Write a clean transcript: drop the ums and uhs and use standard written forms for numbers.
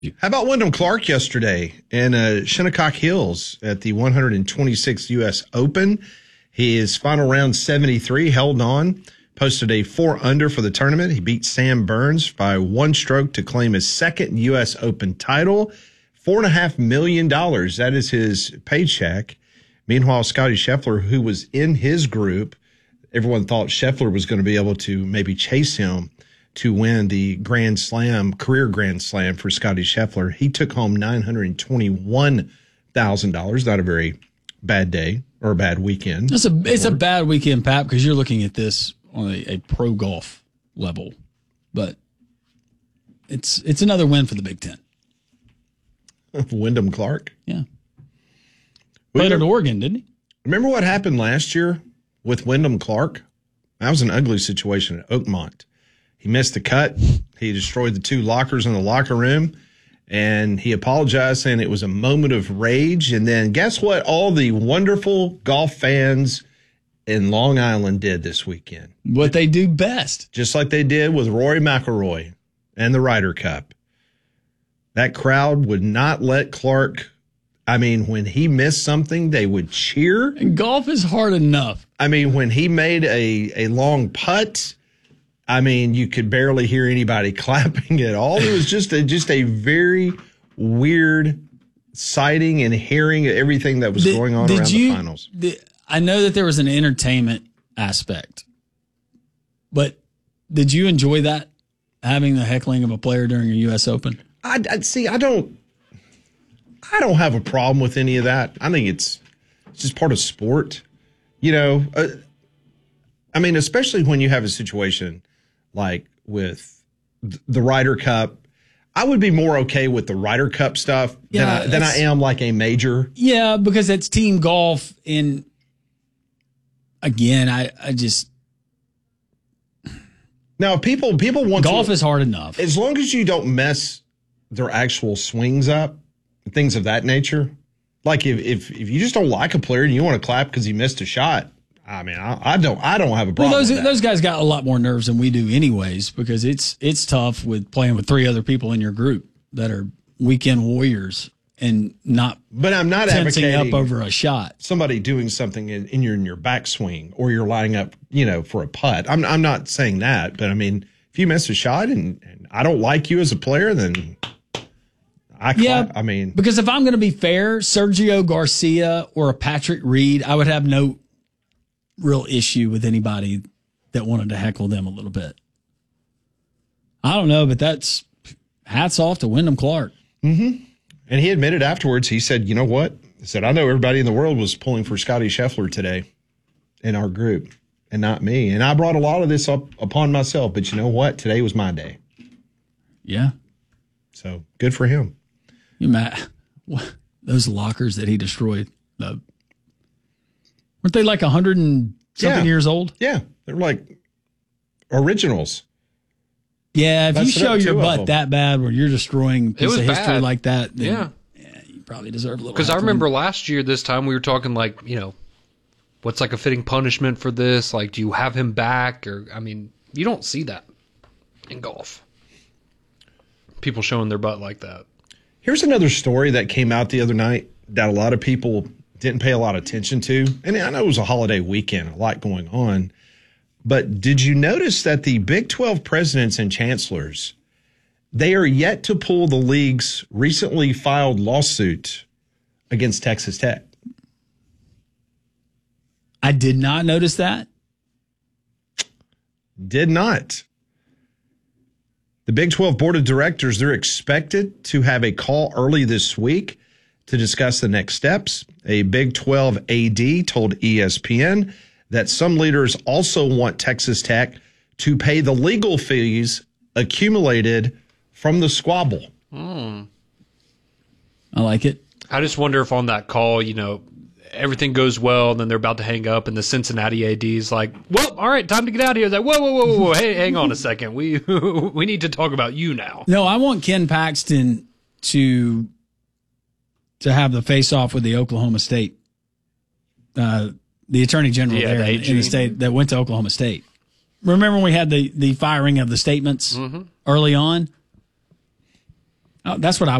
How about Wyndham Clark yesterday in Shinnecock Hills at the 126th U.S. Open? His final round 73 held on, posted a 4-under for the tournament. He beat Sam Burns by 1 stroke to claim his second U.S. Open title. $4.5 million. That is his paycheck. Meanwhile, Scottie Scheffler, who was in his group, everyone thought Scheffler was going to be able to maybe chase him to win the Grand Slam, career Grand Slam for Scottie Scheffler. He took home $921,000. Not a very bad day or a bad weekend. It's a bad weekend, Pat, because you're looking at this on a pro golf level. But it's another win for the Big Ten. Wyndham Clark? Yeah. Played at Oregon, didn't he? Remember what happened last year with Wyndham Clark? That was an ugly situation at Oakmont. He missed the cut. He destroyed the 2 lockers in the locker room, and he apologized, saying it was a moment of rage. And then guess what all the wonderful golf fans in Long Island did this weekend? What they do best. Just like they did with Rory McIlroy and the Ryder Cup. That crowd would not let Clark. I mean, when he missed something, they would cheer. And golf is hard enough. I mean, when he made a long putt, I mean, you could barely hear anybody clapping at all. It was just a very weird sighting and hearing everything that was going on around the finals. I know that there was an entertainment aspect, but did you enjoy that, having the heckling of a player during a U.S. Open? I'd see. I don't have a problem with any of that. I think it's just part of sport. You know, I mean, especially when you have a situation like with the Ryder Cup. I would be more okay with the Ryder Cup stuff than I am like a major. Yeah, because it's team golf. And again, I just. Now, people want golf is hard enough. As long as you don't mess their actual swings up, things of that nature. Like if you just don't like a player and you want to clap because he missed a shot, I mean, I don't have a problem. Well, those guys got a lot more nerves than we do, anyways, because it's tough with playing with 3 other people in your group that are weekend warriors and not. But I'm not advocating up over a shot. Somebody doing something in your backswing or you're lining up, for a putt. I'm not saying that, but I mean, if you miss a shot and I don't like you as a player, then. Because if I'm going to be fair, Sergio Garcia or a Patrick Reed, I would have no real issue with anybody that wanted to heckle them a little bit. I don't know, but that's hats off to Wyndham Clark. Mm-hmm. And he admitted afterwards, he said, you know what? He said, I know everybody in the world was pulling for Scottie Scheffler today in our group and not me. And I brought a lot of this up upon myself, but you know what? Today was my day. Yeah. So good for him. Matt, those lockers that he destroyed, weren't they like 100 and something years old? Yeah, they're like originals. Yeah, if you show your butt that bad where you're destroying a piece of history like that, then you probably deserve a little. Because I remember last year this time we were talking like, what's like a fitting punishment for this? Like, do you have him back? Or, I mean, you don't see that in golf. People showing their butt like that. Here's another story that came out the other night that a lot of people didn't pay a lot of attention to. And I know it was a holiday weekend, a lot going on. But did you notice that the Big 12 presidents and chancellors, they are yet to pull the league's recently filed lawsuit against Texas Tech? I did not notice that. Did not. The Big 12 Board of Directors, they're expected to have a call early this week to discuss the next steps. A Big 12 AD told ESPN that some leaders also want Texas Tech to pay the legal fees accumulated from the squabble. I like it. I just wonder if on that call, everything goes well, and then they're about to hang up, and the Cincinnati AD is like, well, all right, time to get out of here. Like, whoa, hey, hang on a second. We need to talk about you now. No, I want Ken Paxton to have the face-off with the Oklahoma State, the attorney general there in the state that went to Oklahoma State. Remember when we had the firing of the statements early on? That's what I